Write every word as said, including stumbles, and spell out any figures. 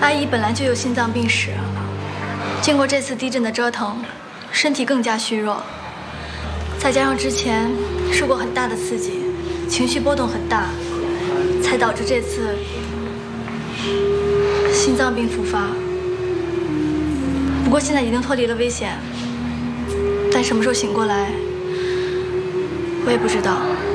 阿姨本来就有心脏病史，经过这次地震的折腾，身体更加虚弱，再加上之前受过很大的刺激，情绪波动很大，才导致这次心脏病复发。不过现在已经脱离了危险，但什么时候醒过来，我也不知道。